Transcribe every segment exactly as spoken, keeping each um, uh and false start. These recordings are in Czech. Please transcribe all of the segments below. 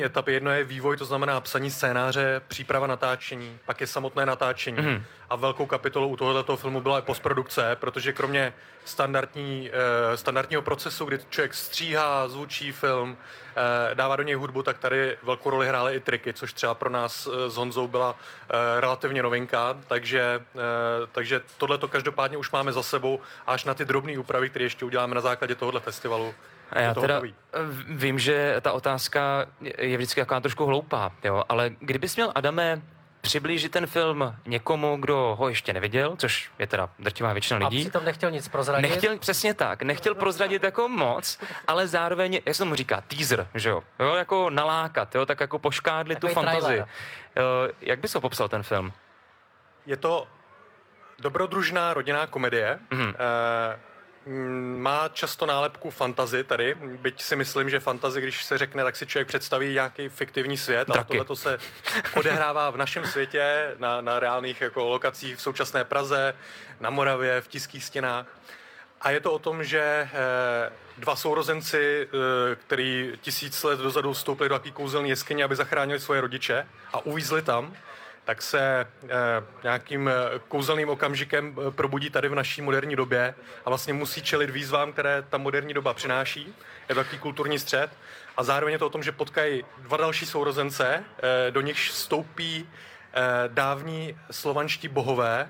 etapy. Jedno je vývoj, to znamená psaní scénáře, příprava natáčení, pak je samotné natáčení. Mm. A velkou kapitolou u tohoto filmu byla i postprodukce, protože kromě standardní, eh, standardního procesu, kdy člověk stříhá, zvučí film, eh, dává do něj hudbu, tak tady velkou roli hrály i triky, což třeba pro nás eh, s Honzou byla eh, relativně novinka, takže, eh, takže tohleto každopádně už máme za sebou až na ty drobné úpravy, které ještě uděláme na základě tohohle festivalu. A já teda vím, že ta otázka je vždycky taková trošku hloupá, jo, ale kdybys měl, Adame, přiblížit ten film někomu, kdo ho ještě neviděl, což je teda drtivá většina lidí. A přitom nechtěl nic prozradit. Nechtěl, přesně tak, nechtěl prozradit jako moc, ale zároveň, jak se tomu říká, teaser, že jo, jo jako nalákat, jo, tak jako poškádlit tu fantazii. Jak bys ho popsal, ten film? Je to dobrodružná rodinná komedie, mm-hmm. eh, má často nálepku fantasy tady, byť si myslím, že fantasy, když se řekne, tak si člověk představí nějaký fiktivní svět, ale tohleto se odehrává v našem světě, na, na reálných jako lokacích v současné Praze, na Moravě, v Tiských stěnách. A je to o tom, že eh, dva sourozenci, eh, který tisíc let dozadu vstoupili do takové kouzelné jeskyně, aby zachránili svoje rodiče a uvízli tam, tak se eh, nějakým kouzelným okamžikem probudí tady v naší moderní době a vlastně musí čelit výzvám, které ta moderní doba přináší. Je to takový kulturní střet. A zároveň je to o tom, že potkají dva další sourozence, eh, do nichž vstoupí eh, dávní slovanští bohové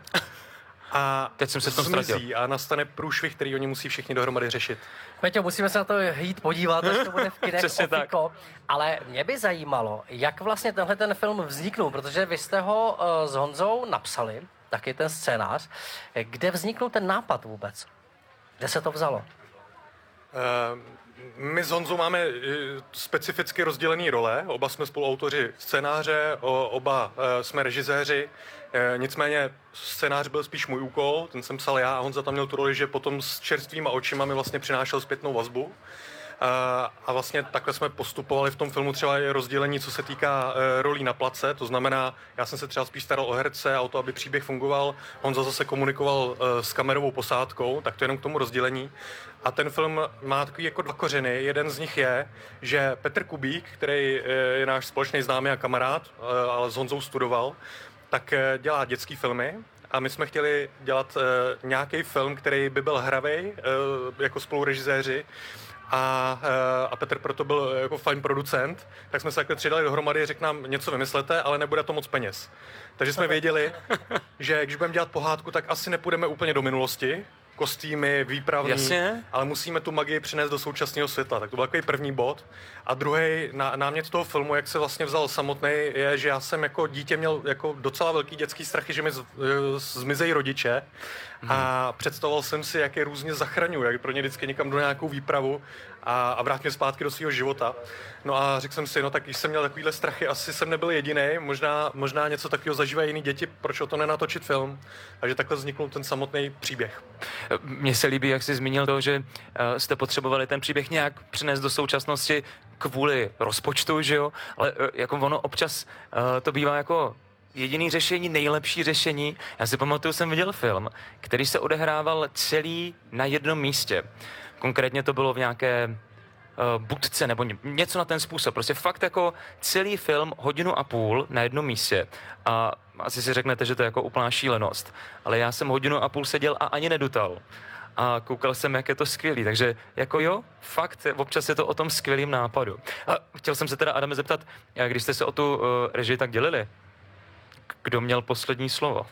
a teď jsem se zmizí a nastane průšvih, který oni musí všichni dohromady řešit. Peťo, musíme se na to jít podívat, až to bude v kinech ofiko. Ale mě by zajímalo, jak vlastně tenhle ten film vzniknul, protože vy jste ho uh, s Honzou napsali, taky ten scénář. Kde vzniknul ten nápad vůbec? Kde se to vzalo? Uh, my s Honzou máme uh, specificky rozdělený role. Oba jsme spoluautoři scénáře, o, oba uh, jsme režiséři. Uh, nicméně scénář byl spíš můj úkol, ten jsem psal já a Honza tam měl tu roli, že potom s čerstvýma očima mi vlastně přinášel zpětnou vazbu. A vlastně takhle jsme postupovali v tom filmu třeba i rozdělení, co se týká rolí na place, to znamená, já jsem se třeba spíš staral o herce a o to, aby příběh fungoval, Honza zase komunikoval s kamerovou posádkou, tak to jenom k tomu rozdělení. A ten film má takový jako dva kořeny, jeden z nich je, že Petr Kubík, který je náš společný známý a kamarád, ale s Honzou studoval, tak dělá dětský filmy. A my jsme chtěli dělat uh, nějaký film, který by byl hravej, uh, jako spolurežiséři. A, uh, a Petr proto byl jako fajn producent, tak jsme se takhle tři dali dohromady, řekl nám, něco vymyslete, ale nebude to moc peněz. Takže jsme věděli, že když budeme dělat pohádku, tak asi nepůjdeme úplně do minulosti, kostýmy, výpravní, jasně, ale musíme tu magii přinést do současného světla. Tak to byl takový první bod. A druhý ná, námět toho filmu, jak se vlastně vzal samotný, je, že já jsem jako dítě měl jako docela velký dětský strachy, že mi z, zmizejí rodiče. Hmm. A představoval jsem si, jak je různě zachraňuji, jak pro ně vždycky někam do nějakou výpravu a, a vrát mě zpátky do svého života. No a řekl jsem si, no tak když jsem měl takovýhle strachy, asi jsem nebyl jediný, možná, možná něco takového zažívají jiný děti, proč o to nenatočit film? Takže takhle vzniknul ten samotný příběh. Mně se líbí, jak jsi zmínil to, že uh, jste potřebovali ten příběh nějak přinést do současnosti kvůli rozpočtu, že jo? Ale uh, jako ono občas uh, to bývá jako jediný řešení, nejlepší řešení. Já si pamatuju, jsem viděl film, který se odehrával celý na jednom místě. Konkrétně to bylo v nějaké uh, budce nebo něco na ten způsob. Prostě fakt jako celý film hodinu a půl na jednom místě. A asi si řeknete, že to je jako úplná šílenost. Ale já jsem hodinu a půl seděl a ani nedutal. A koukal jsem, jak je to skvělý. Takže jako jo, fakt, občas je to o tom skvělým nápadu. A chtěl jsem se teda, Adame, zeptat, když jste se o tu uh, režii tak dělili, kdo měl poslední slovo?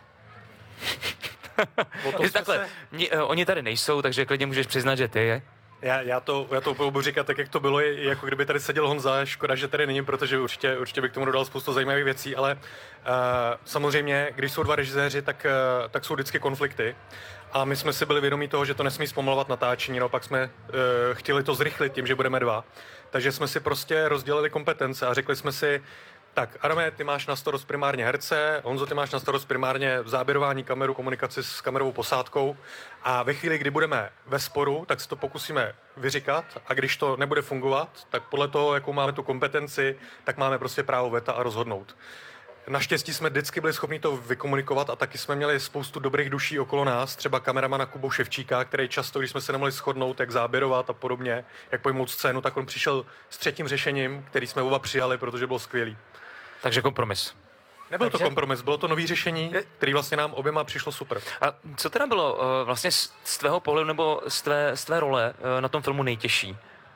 Takhle, se... Ni, uh, oni tady nejsou, takže klidně můžeš přiznat, že ty je. Já, já to, já to budu říkat tak, jak to bylo, jako kdyby tady seděl Honza, škoda, že tady není, protože určitě, určitě bych k tomu dodal spoustu zajímavých věcí, ale uh, samozřejmě, když jsou dva režiséři, tak, uh, tak jsou vždycky konflikty. A my jsme si byli vědomí toho, že to nesmí zpomalovat natáčení, no pak jsme uh, chtěli to zrychlit tím, že budeme dva. Takže jsme si prostě rozdělili kompetence a řekli jsme si, tak, Adame, ty máš na starost primárně herce, Honzo, ty máš na starost primárně záběrování kameru, komunikaci s kamerovou posádkou a ve chvíli, kdy budeme ve sporu, tak se to pokusíme vyříkat a když to nebude fungovat, tak podle toho, jakou máme tu kompetenci, tak máme prostě právo veta a rozhodnout. naštěstí jsme vždycky byli schopni to vykomunikovat a taky jsme měli spoustu dobrých duší okolo nás, třeba kameramana Kubu Ševčíka, který často, když jsme se nemohli shodnout, jak záběrovat a podobně, jak pojmout scénu, tak on přišel s třetím řešením, který jsme oba přijali, protože bylo skvělý. Takže kompromis. Nebyl Takže... to kompromis, bylo to nový řešení, který vlastně nám oběma přišlo super. A co teda bylo uh, vlastně z, z tvého pohledu nebo z tvé, z tvé role uh, na tom filmu nejtěžší?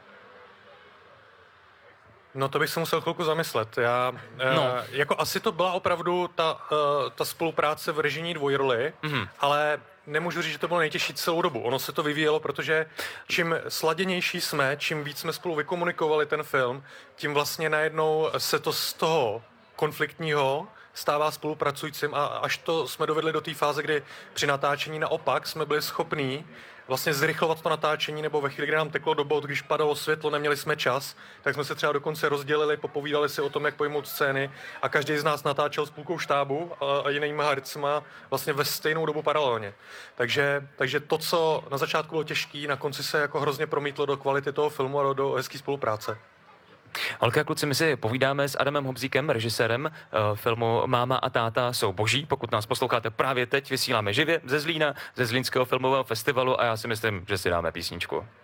No to bych se musel chvilku zamyslet. Já, No. eh, jako asi to byla opravdu ta, eh, ta spolupráce v režijní dvojroli, Mhm. ale nemůžu říct, že to bylo nejtěžší celou dobu. Ono se to vyvíjelo, protože čím sladěnější jsme, čím víc jsme spolu vykomunikovali ten film, tím vlastně najednou se to z toho konfliktního stává spolupracujícím a až to jsme dovedli do té fáze, kdy při natáčení naopak jsme byli schopní vlastně zrychlovat to natáčení, nebo ve chvíli, kdy nám teklo do bod, když padalo světlo, neměli jsme čas, tak jsme se třeba dokonce rozdělili, popovídali si o tom, jak pojmout scény a každý z nás natáčel s půlkou štábu a, a jinýma hercima vlastně ve stejnou dobu paralelně. Takže, takže to, co na začátku bylo těžké, na konci se jako hrozně promítlo do kvality toho filmu a do, do hezké spolupráce. Holky a kluci, my si povídáme s Adamem Hobzíkem, režisérem uh, filmu Máma a táta jsou boží. Pokud nás posloucháte právě teď, vysíláme živě ze Zlína, ze Zlínského filmového festivalu a já si myslím, že si dáme písničku.